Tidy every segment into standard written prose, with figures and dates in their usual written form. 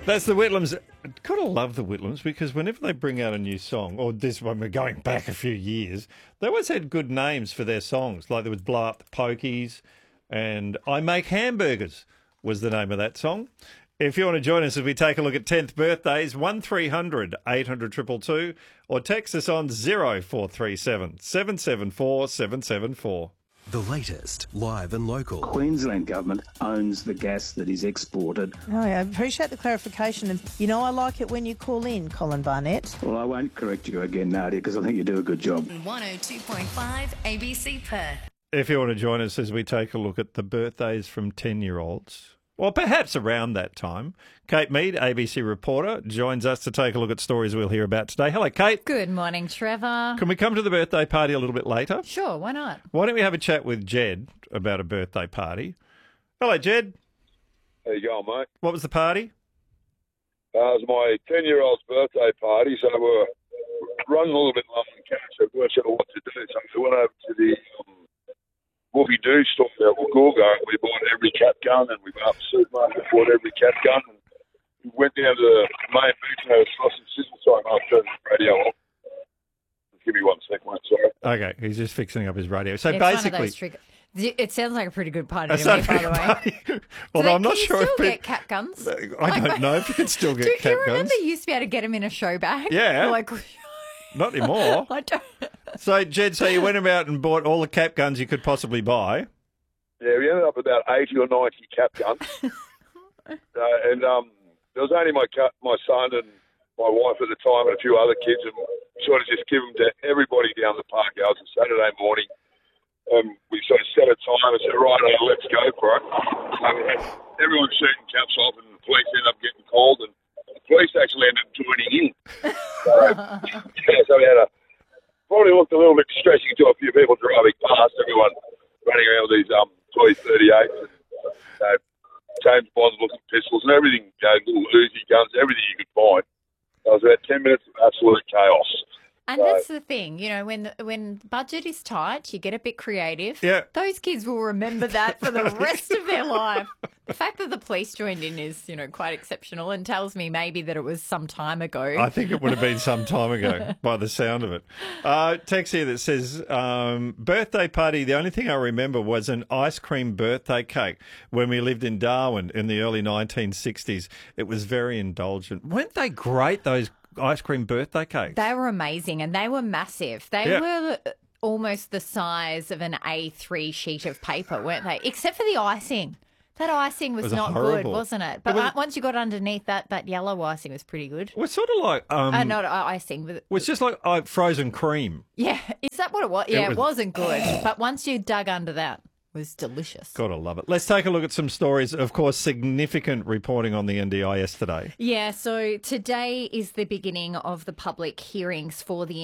That's the Whitlams. Gotta love the Whitlams because whenever they bring out a new song, or this one, we're going back a few years, they always had good names for their songs. Like there was Blow Up the Pokies and I Make Hamburgers was the name of that song. If you want to join us as we take a look at 10th birthdays, 1300 800 222 or text us on 0437 774 774. The latest, live and local. Queensland Government owns the gas that is exported. Oh, I appreciate the clarification. And, I like it when you call in, Colin Barnett. Well, I won't correct you again, Nadia, because I think you do a good job. 102.5 ABC Perth. If you want to join us as we take a look at the birthdays from 10-year-olds, or perhaps around that time, Kate Mead, ABC reporter, joins us to take a look at stories we'll hear about today. Hello, Kate. Good morning, Trevor. Can we come to the birthday party a little bit later? Sure, why not? Why don't we have a chat with Jed about a birthday party? Hello, Jed. How you going, mate? What was the party? It was my 10-year-old's birthday party, so we're running a little bit low on cash, so we weren't sure what to do. So we went over to the Wolfie Doo store at Woolgoolga, and we bought every cap gun, and we went up to the supermarket and bought every cap gun. And we went down to the main booth and had a sausage sizzle. Sorry, mate, I'll turn the radio off. Just give me 1 second, mate, sorry. Okay, he's just fixing up his radio. So It's one of basically... those it sounds like a pretty good party That's to me, not by the way. party. Although I'm not can you sure still if get cap guns? I don't know if you can still get Do cap you remember guns. you used to be able to get them in a show bag? Yeah. Like, Not anymore. I don't... So, Jed, you went about and bought all the cap guns you could possibly buy. Yeah, we ended up with about 80 or 90 cap guns. And there was only my son and my wife at the time and a few other kids, and sort of just give them to everybody down the park. It was a Saturday morning. We sort of set a time and said, right, let's go for it. So we had everyone shooting caps off, and the police ended up getting called, and the police actually ended up joining in. So we had probably looked a little bit distressing to a few people driving past, everyone running around with these toy 38s and James Bond looking pistols and everything, little Uzi guns, everything you could find. It was about 10 minutes of absolute chaos. And that's the thing, when budget is tight, you get a bit creative. Yeah. Those kids will remember that for the rest of their life. The fact that the police joined in is, quite exceptional and tells me maybe that it was some time ago. I think it would have been some time ago by the sound of it. Text here that says, birthday party, the only thing I remember was an ice cream birthday cake when we lived in Darwin in the early 1960s. It was very indulgent. Weren't they great, those ice cream birthday cakes? They were amazing and they were massive. They were almost the size of an A3 sheet of paper, weren't they? Except for the icing. That icing was not horrible. good, wasn't it? But once you got underneath that yellow icing was pretty good. It was sort of like... Not icing. But it was just like frozen cream. Yeah. Is that what it was? Yeah, it wasn't good. But once you dug under that, it was delicious. Gotta love it. Let's take a look at some stories. Of course, significant reporting on the NDIS today. Yeah, so today is the beginning of the public hearings for the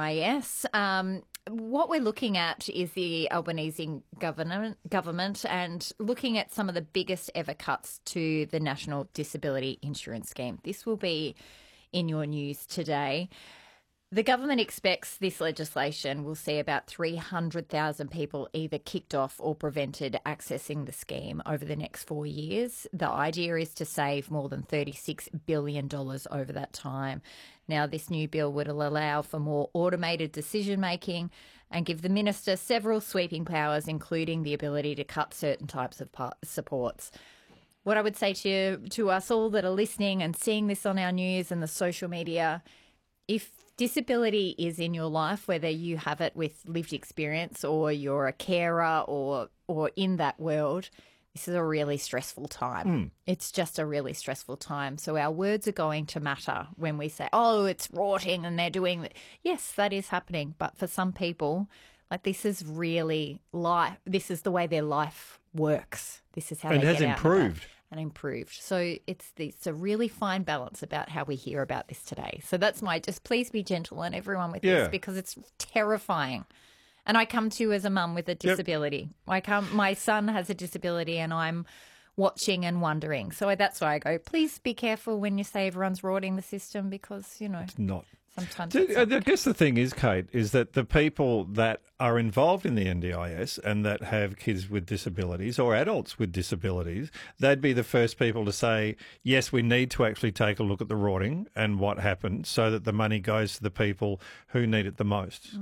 NDIS. What we're looking at is the Albanese government and looking at some of the biggest ever cuts to the National Disability Insurance Scheme. This will be in your news today. The government expects this legislation will see about 300,000 people either kicked off or prevented accessing the scheme over the next 4 years. The idea is to save more than $36 billion over that time. Now, this new bill would allow for more automated decision-making and give the minister several sweeping powers, including the ability to cut certain types of supports. What I would say to us all that are listening and seeing this on our news and the social media, if disability is in your life, whether you have it with lived experience or you're a carer or in that world, this is a really stressful time. It's just a really stressful time. So our words are going to matter when we say, oh, it's rotting and they're doing it. Yes, that is happening. But for some people, this is really life. This is the way their life works. This is how they get out. And has improved. And improved. So it's a really fine balance about how we hear about this today. So that's just please be gentle on everyone with this because it's terrifying. And I come to you as a mum with a disability. My son has a disability and I'm watching and wondering. So that's why I go, please be careful when you say everyone's rotting the system because, It's not. Sometimes I guess the thing is, Kate, is that the people that are involved in the NDIS and that have kids with disabilities or adults with disabilities, they'd be the first people to say, yes, we need to actually take a look at the rorting and what happened so that the money goes to the people who need it the most.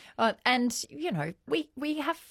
And, you know, we have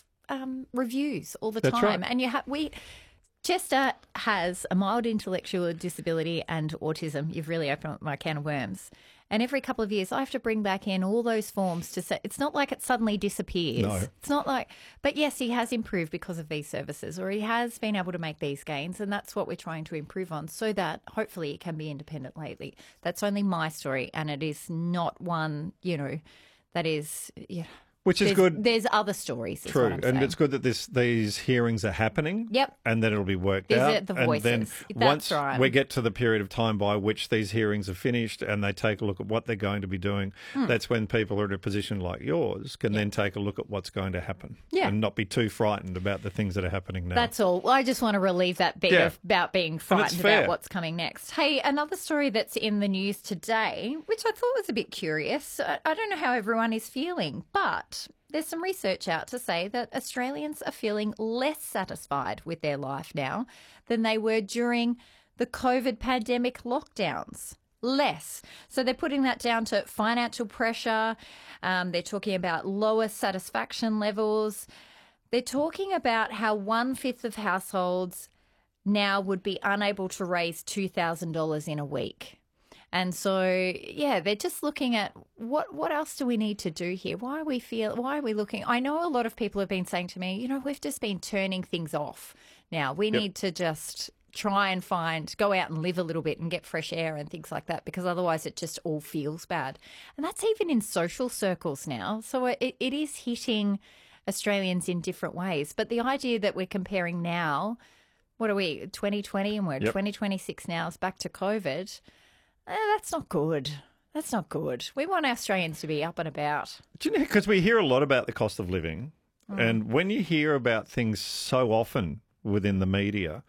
reviews all the That's time. right. And Chester has a mild intellectual disability and autism. You've really opened up my can of worms. And every couple of years, I have to bring back in all those forms to say it's not like it suddenly disappears. No. It's not like, but yes, he has improved because of these services, or he has been able to make these gains, and that's what we're trying to improve on, so that hopefully it can be independent lately. That's only my story, and it is not one, you know, that is. Yeah. Which is good. There's other stories. Is True, what I'm and saying. it's good that these hearings are happening. Yep. And then it'll be worked Is out. it the And then voices? That's once right. we get to the period of time by which these hearings are finished and they take a look at what they're going to be doing, that's when people are in a position like yours can then take a look at what's going to happen. Yeah. And not be too frightened about the things that are happening now. That's all. I just want to relieve that bit Yeah. about being frightened fair. about what's coming next. Hey, another story that's in the news today, which I thought was a bit curious. I don't know how everyone is feeling, but there's some research out to say that Australians are feeling less satisfied with their life now than they were during the COVID pandemic lockdowns. Less. So they're putting that down to financial pressure. They're talking about lower satisfaction levels. They're talking about how 1/5 of households now would be unable to raise $2,000 in a week. And so, yeah, they're just looking at what else do we need to do here? Why are we looking? I know a lot of people have been saying to me, you know, we've just been turning things off now. We need to just try and go out and live a little bit and get fresh air and things like that, because otherwise it just all feels bad. And that's even in social circles now. So it is hitting Australians in different ways. But the idea that we're comparing now, what are we, 2020 and we're 2026 now, is back to COVID. That's not good. That's not good. We want Australians to be up and about. Do you know, because we hear a lot about the cost of living, Mm. and when you hear about things so often within the media,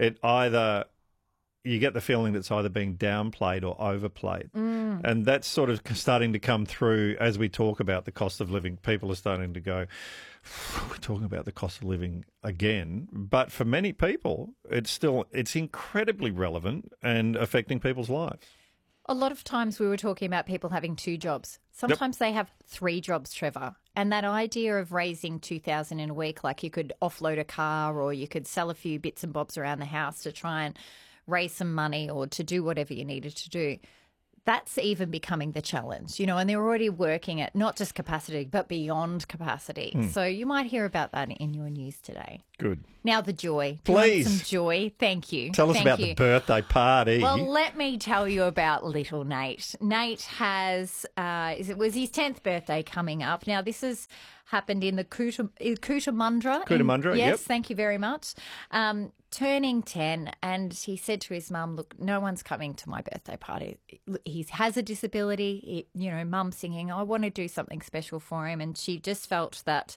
you get the feeling that it's either being downplayed or overplayed. And that's sort of starting to come through as we talk about the cost of living. People are starting to go, we're talking about the cost of living again. But for many people, it's incredibly relevant and affecting people's lives. A lot of times we were talking about people having 2 jobs. Sometimes they have 3 jobs, Trevor. And that idea of raising $2,000 in a week, like you could offload a car or you could sell a few bits and bobs around the house to try and raise some money or to do whatever you needed to do. That's even becoming the challenge, you know, and they're already working at not just capacity, but beyond capacity. So you might hear about that in your news today. Good. Now the joy. Do you want Please. some joy. Thank you. Tell us Thank about you. the birthday party. Well, let me tell you about little Nate. Nate has, it was his 10th birthday coming up. Now, this has happened in the Cootamundra. Cootamundra, Yes, yep. thank you very much. Turning 10, and he said to his mum, look, no one's coming to my birthday party. He has a disability. Mum singing, I want to do something special for him. And she just felt that,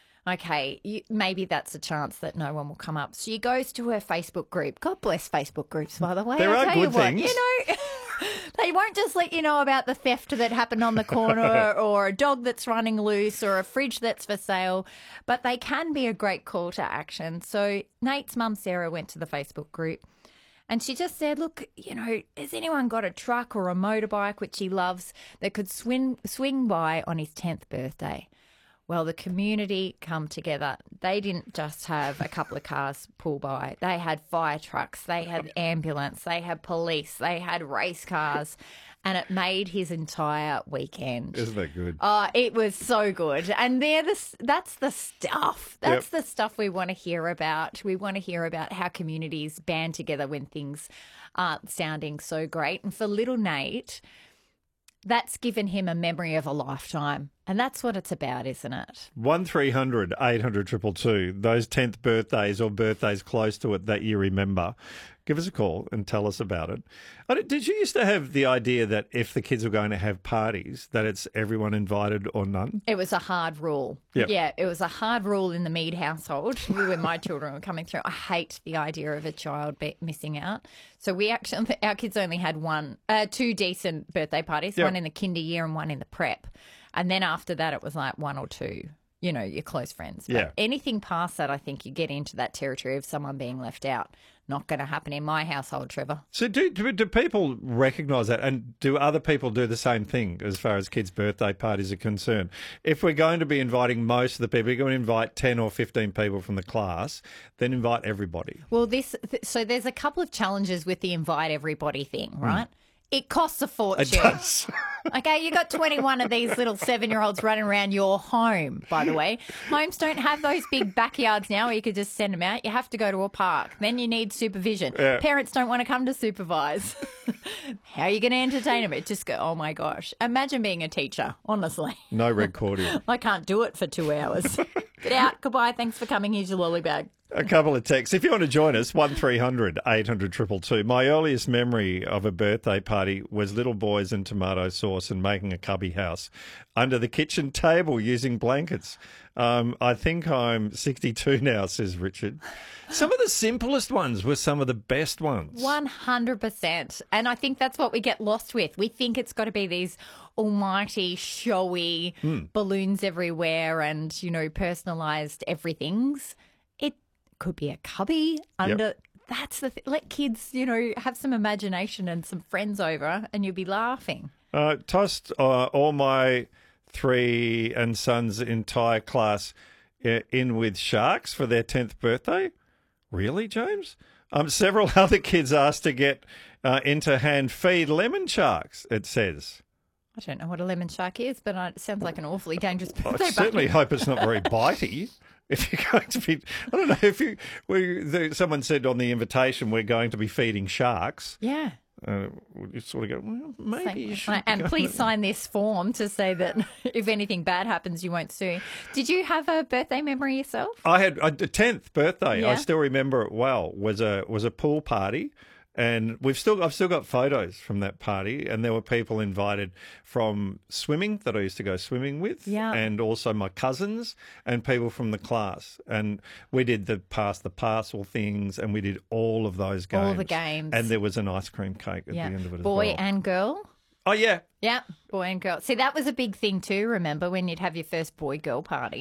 okay, maybe that's a chance that no one will come up. She goes to her Facebook group. God bless Facebook groups, by the way. There I'll are tell good you what, things. they won't just let you know about the theft that happened on the corner or a dog that's running loose or a fridge that's for sale, but they can be a great call to action. So Nate's mum, Sarah, went to the Facebook group and she just said, look, has anyone got a truck or a motorbike, which he loves, that could swing by on his 10th birthday? Well, the community come together. They didn't just have a couple of cars pull by. They had fire trucks, they had ambulance, they had police, they had race cars, and it made his entire weekend. Isn't that good? Oh, it was so good. And that's the stuff. That's the stuff we want to hear about. We want to hear about how communities band together when things aren't sounding so great. And for little Nate, that's given him a memory of a lifetime. And that's what it's about, isn't it? 1300 800 222, those 10th birthdays or birthdays close to it that you remember. give us a call and tell us about it. Did you used to have the idea that if the kids were going to have parties, that it's everyone invited or none? It was a hard rule. Yep. Yeah, it was a hard rule in the Mead household when my children were coming through. I hate the idea of a child missing out. So our kids only had two decent birthday parties, Yep. one in the kinder year and one in the prep. And then after that, it was like one or two, your close friends. But Yeah. anything past that, I think you get into that territory of someone being left out. Not going to happen in my household, Trevor. So do people recognise that, and do other people do the same thing as far as kids' birthday parties are concerned? If we're going to be inviting most of the people, we're going to invite 10 or 15 people from the class, then invite everybody. Well, so there's a couple of challenges with the invite everybody thing, right? It costs a It fortune. does. Okay, you got 21 of these little 7-year-olds running around your home, by the way. Homes don't have those big backyards now where you could just send them out. You have to go to a park. Then you need supervision. Yeah. Parents don't want to come to supervise. How are you going to entertain them? It just go, oh my gosh. Imagine being a teacher, honestly. No red cordial. I can't do it for 2 hours. Get out. Goodbye. Thanks for coming. Here's your lolly bag. A couple of texts. If you want to join us, 1300 800 222. My earliest memory of a birthday party was little boys in tomato sauce and making a cubby house under the kitchen table using blankets. I think I'm 62 now, says Richard. Some of the simplest ones were some of the best ones. 100%. And I think that's what we get lost with. We think it's got to be these almighty, showy balloons everywhere and, personalised everythings. It could be a cubby under... Yep. That's the thing. Let kids, have some imagination and some friends over and you'll be laughing. Tossed all my 3 and son's entire class in with sharks for their 10th birthday. Really, James? Several other kids asked to get into hand feed lemon sharks, it says. I don't know what a lemon shark is, but it sounds like an awfully dangerous I birthday certainly party. hope it's not very bitey. If you're going to be, I don't know, someone said on the invitation we're going to be feeding sharks. Yeah. You sort of go, well, maybe you should. And please sign this form to say that if anything bad happens, you won't sue. Did you have a birthday memory yourself? I had a 10th birthday. Yeah. I still remember it well. Was a pool party, and I've still got photos from that party. And there were people invited from swimming that I used to go swimming with, Yeah. and also my cousins and people from the class. And we did the pass the parcel things, and we did all of those games. All the games. And there was an ice cream cake at the end of it as well. Boy and girl. Oh yeah. Yeah, boy and girl. See, that was a big thing too, remember, when you'd have your first boy-girl party.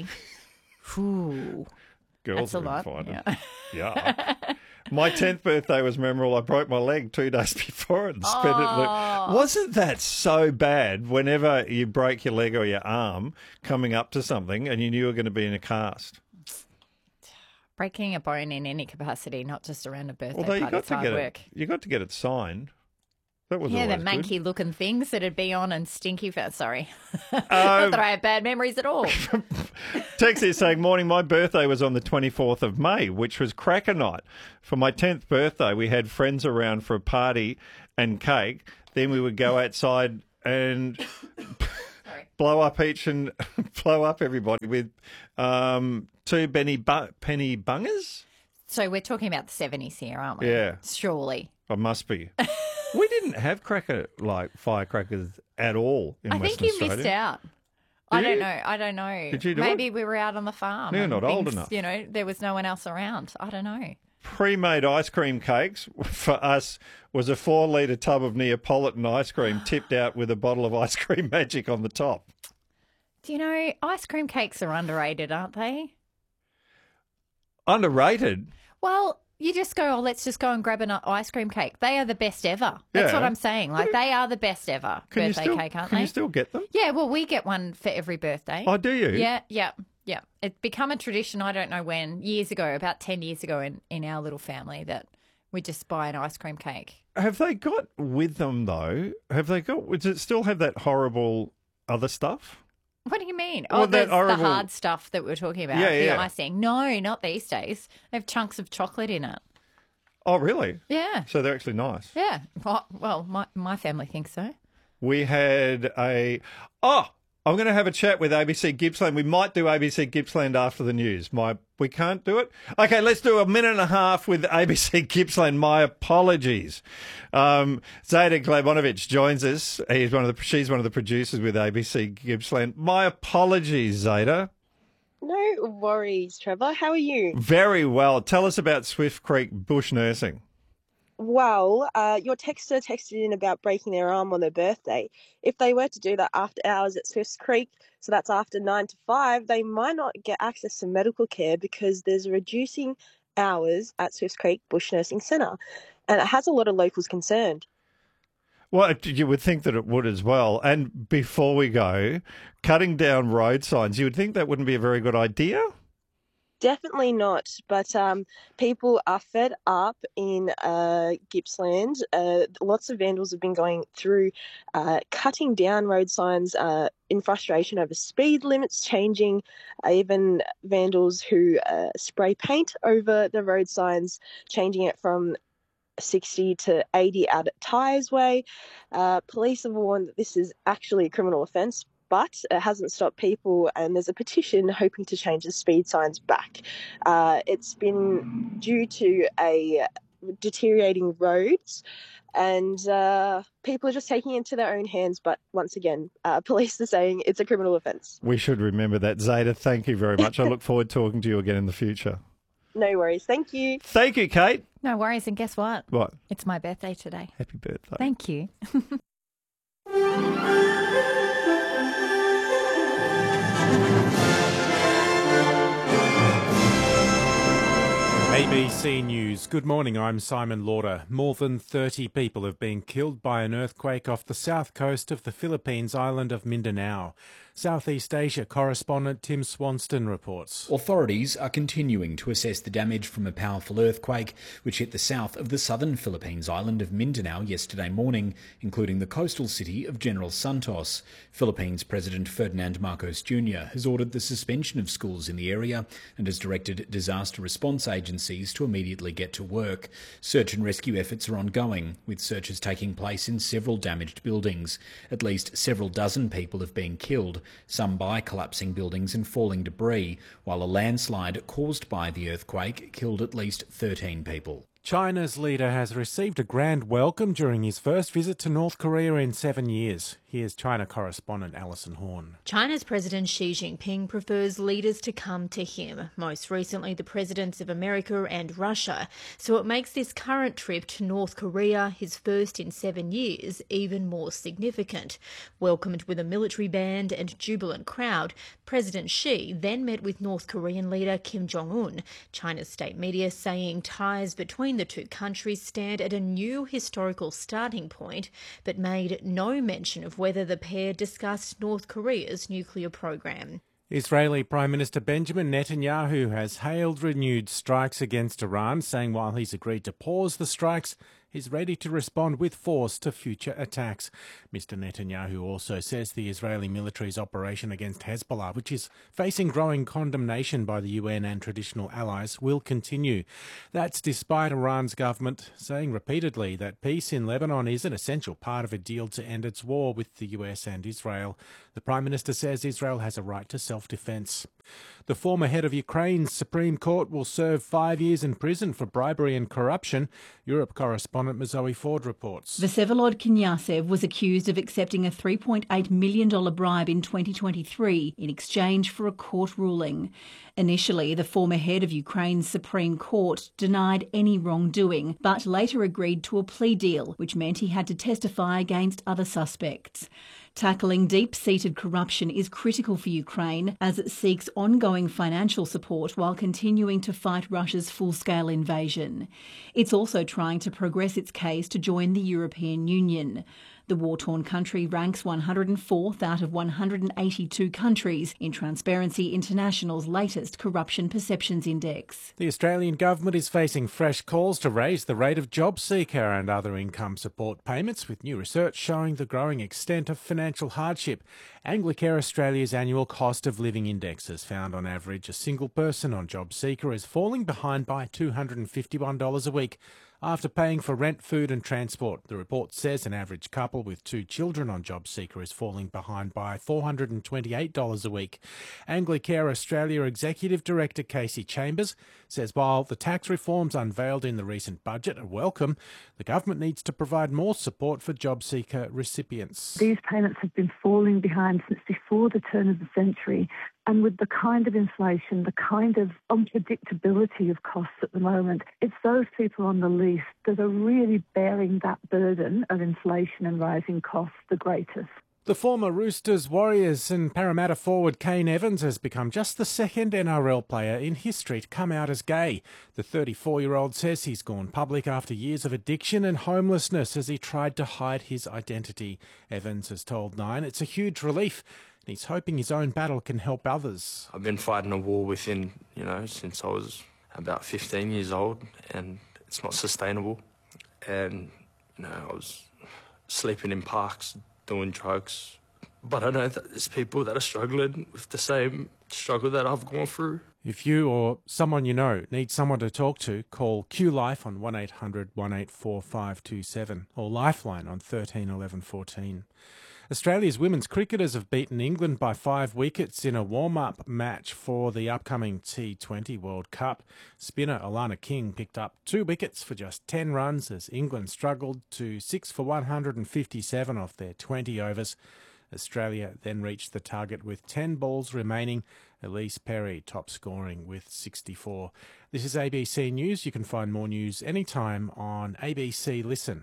Ooh, Girls that's a were lot. invited. Yeah. Yeah. My 10th birthday was memorable. I broke my leg 2 days before it and spent it. Wasn't that so bad whenever you break your leg or your arm coming up to something and you knew you were going to be in a cast? Breaking a bone in any capacity, not just around a birthday Although party, it's hard work. You got to get it signed. That was Yeah, the always good. manky-looking things that'd be on and stinky. Sorry. Not that I have bad memories at all. Text here saying, morning, my birthday was on the 24th of May, which was cracker night. For my 10th birthday, we had friends around for a party and cake. Then we would go outside and blow up everybody with 2 penny bungers. So we're talking about the 70s here, aren't we? Yeah. Surely. I must be. We didn't have firecrackers at all in I Western think you Australia. missed out. Did I don't you? know. I don't know. Did you do Maybe we were out on the farm. You're and not old things, enough. there was no one else around. I don't know. Pre-made ice cream cakes for us was a 4-litre tub of Neapolitan ice cream tipped out with a bottle of ice cream magic on the top. Do you know, ice cream cakes are underrated, aren't they? Underrated? Well, you just go, let's just go and grab an ice cream cake. They are the best ever. That's Yeah. what I'm saying. Like, they are the best ever birthday cake, aren't Can they? you still get them? Yeah, well, we get one for every birthday. Oh, do you? Yeah. It's become a tradition, I don't know when, years ago, about 10 years ago in our little family, that we just buy an ice cream cake. Have they got with them, though, does it still have that horrible other stuff? What do you mean? Well, Oh, that the horrible- hard stuff that we were talking about, Yeah, the yeah. icing. No, not these days. They have chunks of chocolate in it. Oh, really? Yeah. So they're actually nice. Yeah. Well, my family thinks so. We had I'm going to have a chat with ABC Gippsland. We might do ABC Gippsland after the news. We can't do it? Okay, let's do a minute and a half with ABC Gippsland. My apologies. Zeta Glabonovich joins us. She's one of the producers with ABC Gippsland. My apologies, Zeta. No worries, Trevor. How are you? Very well. Tell us about Swift Creek Bush Nursing. Well, your texter texted in about breaking their arm on their birthday. If they were to do that after hours at Swifts Creek, so that's after 9 to 5, they might not get access to medical care because there's reducing hours at Swifts Creek Bush Nursing Centre, and it has a lot of locals concerned. Well, you would think that it would as well. And before we go, cutting down road signs, you would think that wouldn't be a very good idea? Definitely not, but people are fed up in Gippsland. Lots of vandals have been going through cutting down road signs in frustration over speed limits changing, even vandals who spray paint over the road signs, changing it from 60 to 80 out at Tyres Way. Police have warned that this is actually a criminal offence, but it hasn't stopped people, and there's a petition hoping to change the speed signs back. It's been due to deteriorating roads, and people are just taking it into their own hands. But once again, police are saying it's a criminal offence. We should remember that. Zeta, thank you very much. I look forward to talking to you again in the future. No worries. Thank you. Thank you, Kate. No worries. And guess what? What? It's my birthday today. Happy birthday. Thank you. ABC News. Good morning, I'm Simon Lauder. More than 30 people have been killed by an earthquake off the south coast of the Philippines island of Mindanao. Southeast Asia correspondent Tim Swanston reports. Authorities are continuing to assess the damage from a powerful earthquake which hit the south of the southern Philippines island of Mindanao yesterday morning, including the coastal city of General Santos. Philippines President Ferdinand Marcos Jr. has ordered the suspension of schools in the area and has directed disaster response agencies to immediately get to work. Search and rescue efforts are ongoing, with searches taking place in several damaged buildings. At least several dozen people have been killed, some by collapsing buildings and falling debris, while a landslide caused by the earthquake killed at least 13 people. China's leader has received a grand welcome during his first visit to North Korea in 7 years. Here's China correspondent Alison Horn. China's President Xi Jinping prefers leaders to come to him, most recently the presidents of America and Russia, so it makes this current trip to North Korea, his first in 7 years, even more significant. Welcomed with a military band and jubilant crowd, President Xi then met with North Korean leader Kim Jong-un, China's state media saying ties between the two countries stand at a new historical starting point, but made no mention of whether the pair discussed North Korea's nuclear program. Israeli Prime Minister Benjamin Netanyahu has hailed renewed strikes against Iran, saying while he's agreed to pause the strikes, he's ready to respond with force to future attacks. Mr. Netanyahu also says the Israeli military's operation against Hezbollah, which is facing growing condemnation by the UN and traditional allies, will continue. That's despite Iran's government saying repeatedly that peace in Lebanon is an essential part of a deal to end its war with the US and Israel. The Prime Minister says Israel has a right to self-defense. The former head of Ukraine's Supreme Court will serve 5 years in prison for bribery and corruption. Europe correspondent Zoe Ford reports. Vsevolod Knyazev was accused of accepting a $3.8 million bribe in 2023 in exchange for a court ruling. Initially, the former head of Ukraine's Supreme Court denied any wrongdoing, but later agreed to a plea deal, which meant he had to testify against other suspects. Tackling deep-seated corruption is critical for Ukraine as it seeks ongoing financial support while continuing to fight Russia's full-scale invasion. It's also trying to progress its case to join the European Union. The war-torn country ranks 104th out of 182 countries in Transparency International's latest Corruption Perceptions Index. The Australian government is facing fresh calls to raise the rate of job seeker and other income support payments, with new research showing the growing extent of financial hardship. Anglicare Australia's annual cost of living index has found on average a single person on job seeker is falling behind by $251 a week after paying for rent, food and transport. The report says an average couple with 2 children on JobSeeker is falling behind by $428 a week. Anglicare Australia Executive Director Casey Chambers says while the tax reforms unveiled in the recent budget are welcome, the government needs to provide more support for JobSeeker recipients. These payments have been falling behind since before the turn of the century. And with the kind of inflation, the kind of unpredictability of costs at the moment, it's those people on the least that are really bearing that burden of inflation and rising costs the greatest. The former Roosters, Warriors and Parramatta forward Kane Evans has become just the second NRL player in history to come out as gay. The 34-year-old says he's gone public after years of addiction and homelessness as he tried to hide his identity. Evans has told Nine it's a huge relief. He's hoping his own battle can help others. I've been fighting a war within, since I was about 15 years old, and it's not sustainable. And, I was sleeping in parks, doing drugs. But I know that there's people that are struggling with the same struggle that I've gone through. If you or someone you know need someone to talk to, call Q Life on 1800 184527 or Lifeline on 13 11 14. Australia's women's cricketers have beaten England by 5 wickets in a warm-up match for the upcoming T20 World Cup. Spinner Alana King picked up 2 wickets for just 10 runs as England struggled to 6 for 157 off their 20 overs. Australia then reached the target with 10 balls remaining. Elise Perry top scoring with 64. This is ABC News. You can find more news anytime on ABC Listen.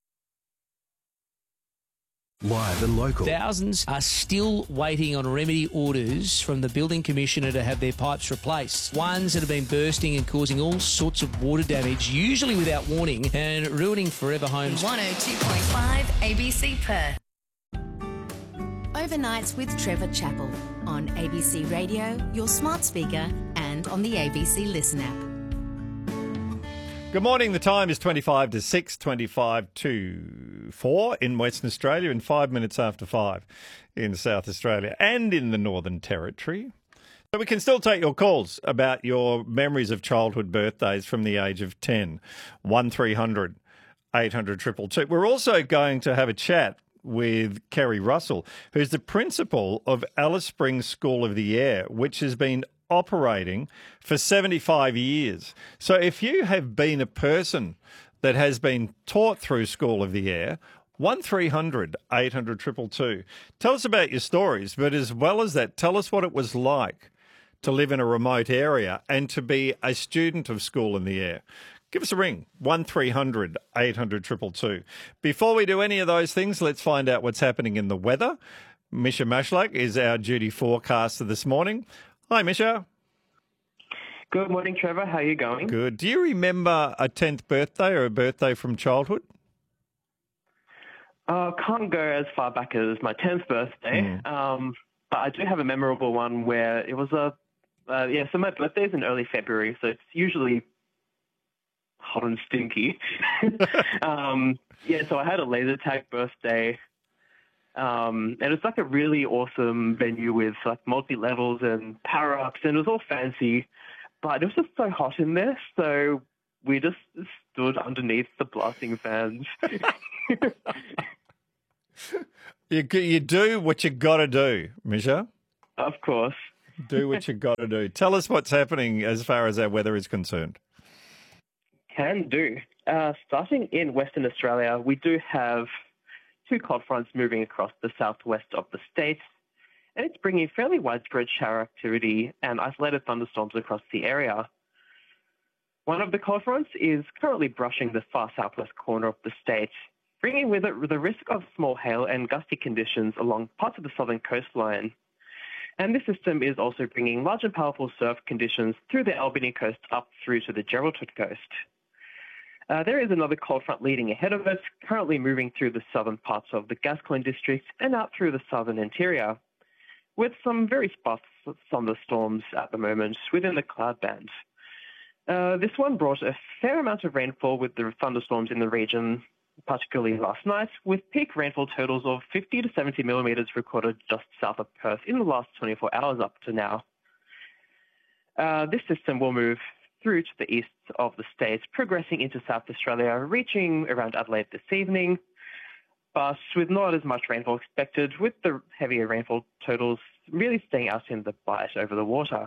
Live and local. Thousands are still waiting on remedy orders from the Building Commissioner to have their pipes replaced. Ones that have been bursting and causing all sorts of water damage, usually without warning, and ruining forever homes. 102.5 ABC Perth. Overnights with Trevor Chappell on ABC Radio, your smart speaker, and on the ABC Listen app. Good morning. The time is 25 to 6, 25 to 4 in Western Australia and 5 minutes after 5 in South Australia and in the Northern Territory. So we can still take your calls about your memories of childhood birthdays from the age of 10. 1300 800 222. We're also going to have a chat with Kerry Russell, who's the principal of Alice Springs School of the Air, which has been operating for 75 years. So if you have been a person that has been taught through School of the Air, 1300 800 222. Tell us about your stories, but as well as that, tell us what it was like to live in a remote area and to be a student of School in the Air. Give us a ring, 1300 800 222. Before we do any of those things, let's find out what's happening in the weather. Misha Mashlak is our duty forecaster this morning. Hi, Misha. Good morning, Trevor. How are you going? Good. Do you remember a 10th birthday or a birthday from childhood? Can't go as far back as my 10th birthday, but I do have a memorable one where it was so my birthday is in early February, so it's usually hot and stinky. So I had a laser tag birthday. And it's like a really awesome venue with like multi-levels and power-ups, and it was all fancy, but it was just so hot in there, so we just stood underneath the blasting fans. You do what you got to do, Misha. Of course. Do what you got to do. Tell us what's happening as far as our weather is concerned. Can do. Starting in Western Australia, we do have 2 cold fronts moving across the southwest of the state, and it's bringing fairly widespread shower activity and isolated thunderstorms across the area. One of the cold fronts is currently brushing the far southwest corner of the state, bringing with it the risk of small hail and gusty conditions along parts of the southern coastline. And this system is also bringing large and powerful surf conditions through the Albany coast up through to the Geraldton coast. There is another cold front leading ahead of it, currently moving through the southern parts of the Gascoyne district and out through the southern interior, with some very sparse thunderstorms at the moment within the cloud band. This one brought a fair amount of rainfall with the thunderstorms in the region, particularly last night, with peak rainfall totals of 50 to 70 millimetres recorded just south of Perth in the last 24 hours up to now. This system will move through to the east of the state, progressing into South Australia, reaching around Adelaide this evening, but with not as much rainfall expected, with the heavier rainfall totals really staying out in the bight over the water.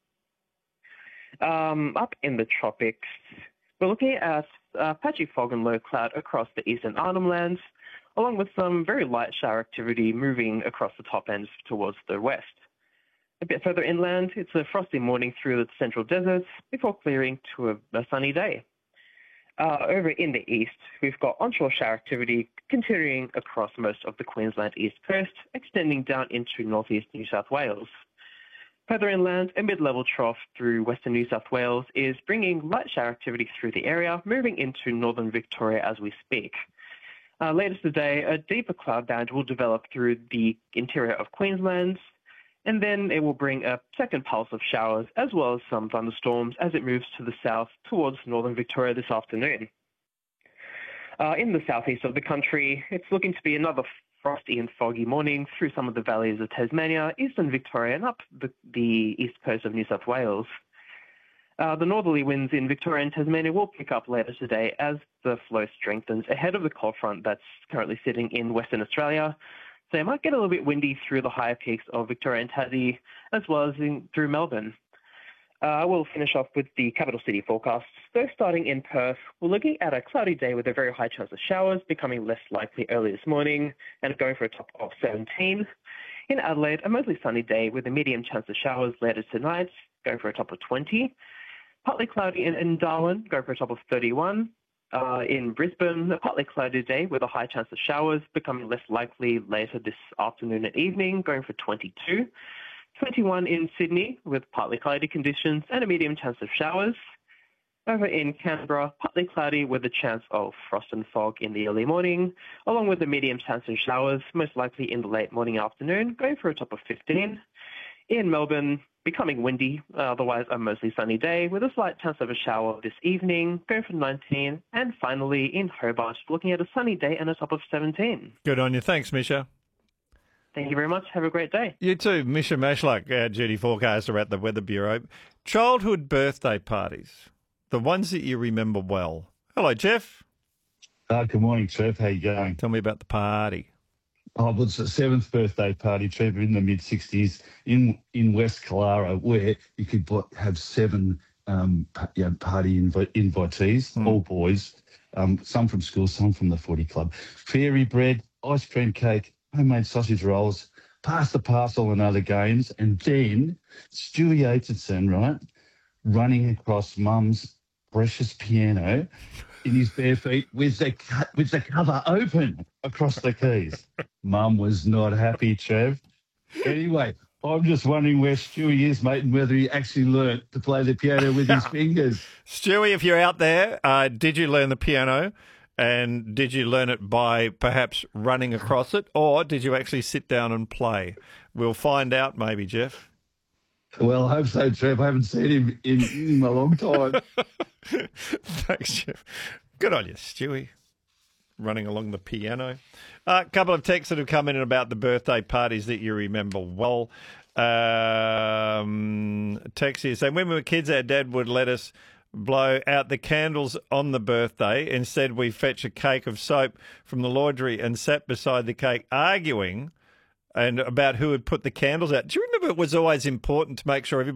Up in the tropics, we're looking at patchy fog and low cloud across the eastern Arnhem Lands, along with some very light shower activity moving across the top ends towards the west. A bit further inland, it's a frosty morning through the central deserts before clearing to a sunny day. Over in the east, we've got onshore shower activity continuing across most of the Queensland east coast, extending down into northeast New South Wales. Further inland, a mid-level trough through western New South Wales is bringing light shower activity through the area, moving into northern Victoria as we speak. Later today, a deeper cloud band will develop through the interior of Queensland, and then it will bring a second pulse of showers as well as some thunderstorms as it moves to the south towards northern Victoria this afternoon. In the southeast of the country, it's looking to be another frosty and foggy morning through some of the valleys of Tasmania, eastern Victoria, and up the east coast of New South Wales. The northerly winds in Victoria and Tasmania will pick up later today as the flow strengthens ahead of the cold front that's currently sitting in Western Australia. So it might get a little bit windy through the higher peaks of Victoria and Tassie, as well as through Melbourne. We'll finish off with the capital city forecasts. So starting in Perth, we're looking at a cloudy day with a very high chance of showers, becoming less likely early this morning and going for a top of 17. In Adelaide, a mostly sunny day with a medium chance of showers later tonight, going for a top of 20. Partly cloudy in Darwin, going for a top of 31. In Brisbane, a partly cloudy day with a high chance of showers, becoming less likely later this afternoon and evening, going for 22. 21 in Sydney with partly cloudy conditions and a medium chance of showers. Over in Canberra, partly cloudy with a chance of frost and fog in the early morning, along with a medium chance of showers, most likely in the late morning afternoon, going for a top of 15. In Melbourne, becoming windy, otherwise a mostly sunny day with a slight chance of a shower this evening, going for 19. And finally, in Hobart, looking at a sunny day and a top of 17. Good on you. Thanks, Misha. Thank you very much. Have a great day. You too. Misha Mashluk, our duty forecaster at the Weather Bureau. Childhood birthday parties, the ones that you remember well. Hello, Jeff. Good morning, Trev. How you going? Tell me about the party. Oh, it was the 7th birthday party, Trevor, in the mid-60s in West Kalara, where you could have 7 party invitees, all boys, some from school, some from the footy club. Fairy bread, ice cream cake, homemade sausage rolls, pass the parcel and other games, and then Stewie Aitchison, right, running across Mum's precious piano in his bare feet with the cover open across the keys. Mum was not happy, Trev. Anyway, I'm just wondering where Stewie is, mate, and whether he actually learnt to play the piano with his fingers. Stewie, if you're out there, did you learn the piano? And did you learn it by perhaps running across it, or did you actually sit down and play? We'll find out maybe, Jeff. Well, I hope so, Trev. I haven't seen him in a long time. Thanks, Jeff. Good on you, Stewie. Running along the piano. A couple of texts that have come in about the birthday parties that you remember well. Text here saying, when we were kids, our dad would let us blow out the candles on the birthday. Instead, we fetch a cake of soap from the laundry and sat beside the cake arguing and about who would put the candles out. Do you remember it was always important to make sure everybody